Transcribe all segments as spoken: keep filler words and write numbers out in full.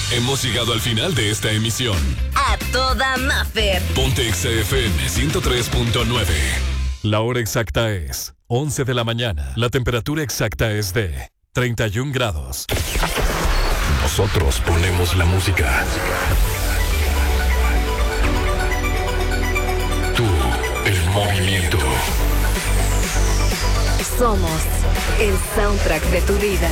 Hemos llegado al final de esta emisión. A toda Maffer. Ponte Exa F M ciento tres punto nueve. La hora exacta es once de la mañana. La temperatura exacta es de treinta y un grados. Nosotros ponemos la música. Tú, el movimiento. Somos el soundtrack de tu vida.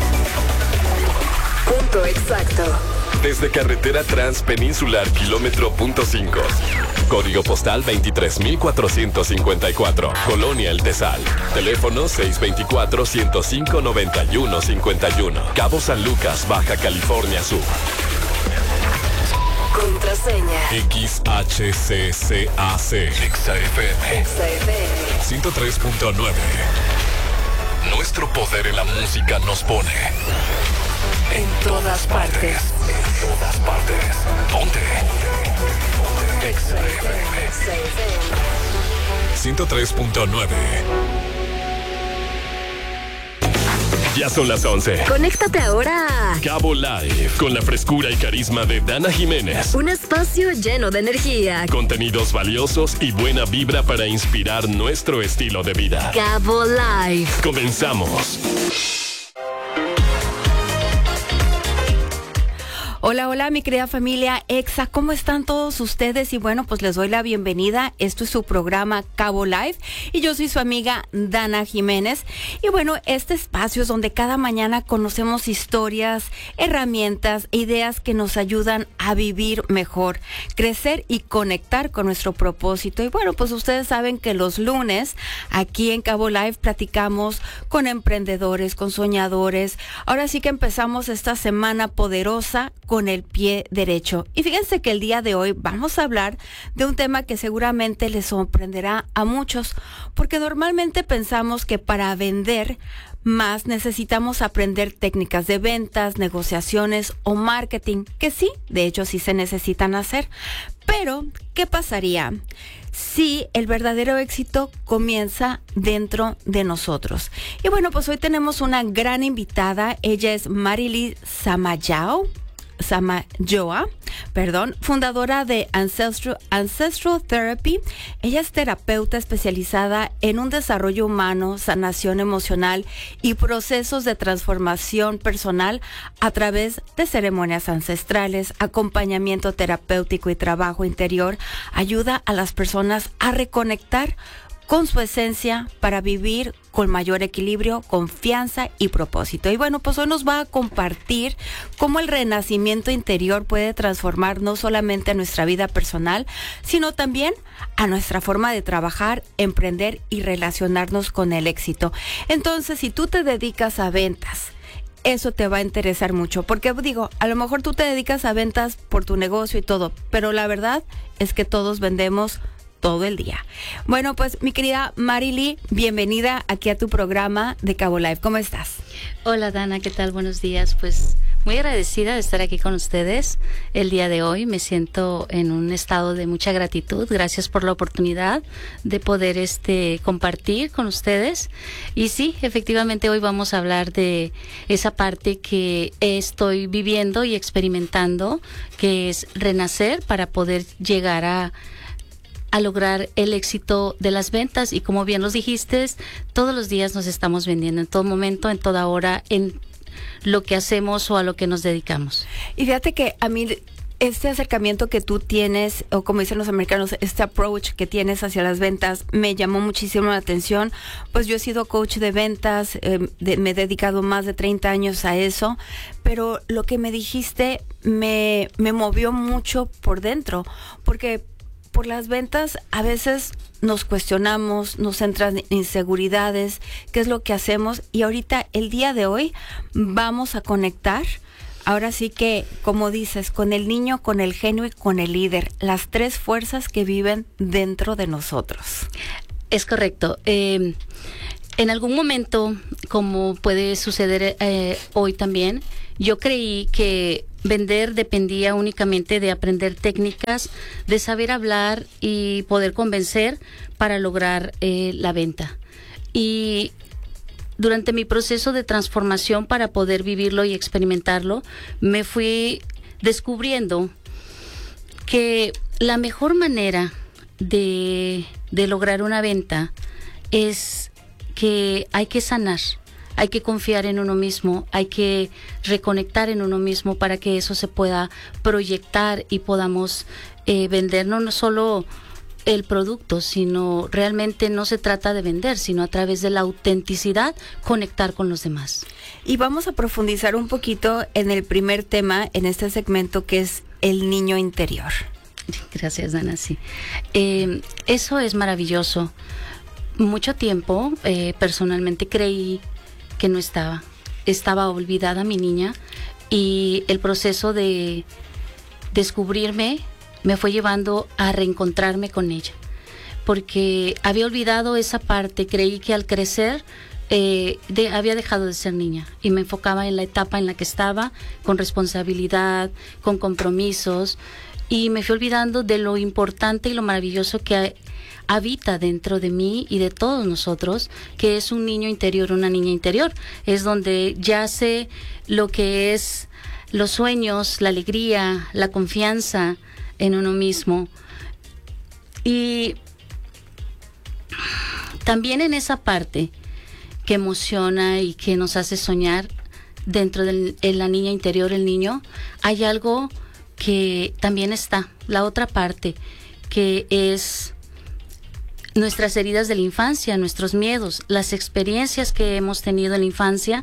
Punto exacto. Desde carretera transpeninsular kilómetro punto cinco. Código postal veintitrés mil cuatrocientos cincuenta y cuatro. Colonia El Tesal. Teléfono seis dos cuatro, ciento cinco, noventa y uno cincuenta y uno. Cabo San Lucas, Baja California Sur. Contraseña. X H C C A C. Exa F M. Exa F M. ciento tres punto nueve. Nuestro poder en la música nos pone en todas partes. En todas partes. Ponte. Exa F M. ciento tres punto nueve. Ya son las once. Conéctate ahora a Cabo Live, con la frescura y carisma de Dana Jiménez. Un espacio lleno de energía. Contenidos valiosos y buena vibra para inspirar nuestro estilo de vida. Cabo Live. Comenzamos. Hola, hola, mi querida familia Exa, ¿cómo están todos ustedes? Y bueno, pues les doy la bienvenida. Esto es su programa Cabo Live y yo soy su amiga Dana Jiménez. Y bueno, este espacio es donde cada mañana conocemos historias, herramientas, ideas que nos ayudan a vivir mejor, crecer y conectar con nuestro propósito. Y bueno, pues ustedes saben que los lunes aquí en Cabo Live platicamos con emprendedores, con soñadores. Ahora sí que empezamos esta semana poderosa con el pie derecho. Y fíjense que el día de hoy vamos a hablar de un tema que seguramente les sorprenderá a muchos, porque normalmente pensamos que para vender más necesitamos aprender técnicas de ventas, negociaciones o marketing, que sí, de hecho sí se necesitan hacer. Pero, ¿qué pasaría si el verdadero éxito comienza dentro de nosotros? Y bueno, pues hoy tenemos una gran invitada. Ella es Marily Samayoa. Samayoa, perdón, fundadora de Ancestral, Ancestral Therapy. Ella es terapeuta especializada en un desarrollo humano, sanación emocional y procesos de transformación personal a través de ceremonias ancestrales, acompañamiento terapéutico y trabajo interior. Ayuda a las personas a reconectar con su esencia para vivir con mayor equilibrio, confianza y propósito. Y bueno, pues hoy nos va a compartir cómo el renacimiento interior puede transformar no solamente a nuestra vida personal, sino también a nuestra forma de trabajar, emprender y relacionarnos con el éxito. Entonces, si tú te dedicas a ventas, eso te va a interesar mucho, porque digo, a lo mejor tú te dedicas a ventas por tu negocio y todo, pero la verdad es que todos vendemos todo el día. Bueno, pues mi querida Marily, bienvenida aquí a tu programa de Cabo Live. ¿Cómo estás? Hola Dana, ¿qué tal? Buenos días. Pues muy agradecida de estar aquí con ustedes el día de hoy. Me siento en un estado de mucha gratitud. Gracias por la oportunidad de poder este compartir con ustedes. Y sí, efectivamente hoy vamos a hablar de esa parte que estoy viviendo y experimentando, que es renacer para poder llegar a a lograr el éxito de las ventas. Y como bien los dijiste, todos los días nos estamos vendiendo, en todo momento, en toda hora, en lo que hacemos o a lo que nos dedicamos. Y fíjate que a mí este acercamiento que tú tienes, o como dicen los americanos, este approach que tienes hacia las ventas, me llamó muchísimo la atención. Pues yo he sido coach de ventas, eh, de, me he dedicado más de treinta años a eso, pero lo que me dijiste me, me movió mucho por dentro, porque por las ventas a veces nos cuestionamos, nos entran inseguridades, qué es lo que hacemos. Y ahorita, el día de hoy, vamos a conectar, ahora sí que, como dices, con el niño, con el genio y con el líder, las tres fuerzas que viven dentro de nosotros. Es correcto. Eh, en algún momento, como puede suceder eh, hoy también, yo creí que vender dependía únicamente de aprender técnicas, de saber hablar y poder convencer para lograr eh, la venta. Y durante mi proceso de transformación para poder vivirlo y experimentarlo, me fui descubriendo que la mejor manera de, de lograr una venta es que hay que sanar, hay que confiar en uno mismo, hay que reconectar en uno mismo para que eso se pueda proyectar y podamos eh, vender no solo el producto, sino realmente no se trata de vender, sino a través de la autenticidad conectar con los demás. Y vamos a profundizar un poquito en el primer tema en este segmento, que es el niño interior. Gracias, Dana, sí. Eh, eso es maravilloso. Mucho tiempo, eh, personalmente creí que no estaba. Estaba olvidada mi niña, y el proceso de descubrirme me fue llevando a reencontrarme con ella, porque había olvidado esa parte. Creí que al crecer eh, de, había dejado de ser niña y me enfocaba en la etapa en la que estaba, con responsabilidad, con compromisos, y me fui olvidando de lo importante y lo maravilloso que habita dentro de mí y de todos nosotros, que es un niño interior, una niña interior. Es donde yace lo que es los sueños, la alegría, la confianza en uno mismo. Y también en esa parte que emociona y que nos hace soñar dentro de la niña interior, el niño, hay algo que también está, la otra parte, que es nuestras heridas de la infancia, nuestros miedos, las experiencias que hemos tenido en la infancia,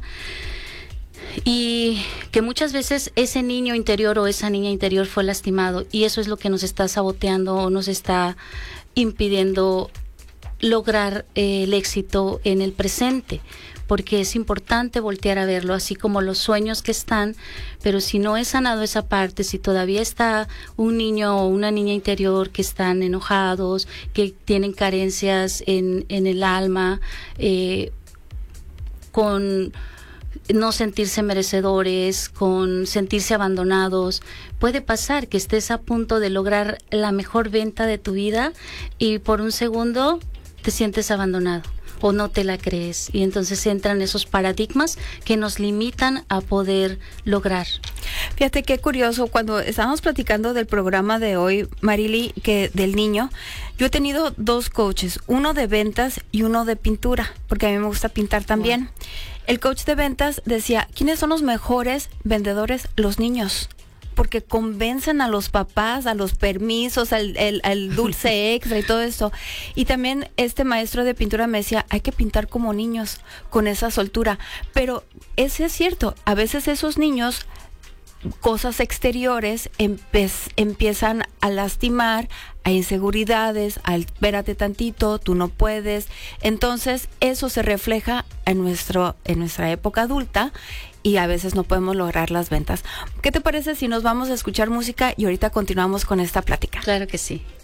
y que muchas veces ese niño interior o esa niña interior fue lastimado, y eso es lo que nos está saboteando o nos está impidiendo lograr eh, el éxito en el presente, porque es importante voltear a verlo, así como los sueños que están, pero si no he sanado esa parte, si todavía está un niño o una niña interior que están enojados, que tienen carencias en, en el alma, eh, con no sentirse merecedores, con sentirse abandonados, puede pasar que estés a punto de lograr la mejor venta de tu vida y por un segundo te sientes abandonado o no te la crees, y entonces entran esos paradigmas que nos limitan a poder lograr. Fíjate qué curioso, cuando estábamos platicando del programa de hoy, Marily, que del niño, yo he tenido dos coaches, uno de ventas y uno de pintura, porque a mí me gusta pintar también. Wow. El coach de ventas decía, ¿quiénes son los mejores vendedores? Los niños, porque convencen a los papás, a los permisos, al, el, al dulce extra y todo eso. Y también este maestro de pintura me decía, hay que pintar como niños, con esa soltura. Pero ese es cierto, a veces esos niños, cosas exteriores empe- empiezan a lastimar, a inseguridades, a espérate tantito, tú no puedes. Entonces eso se refleja en nuestro en nuestra época adulta y a veces no podemos lograr las ventas. ¿Qué te parece si nos vamos a escuchar música y ahorita continuamos con esta plática? Claro que sí.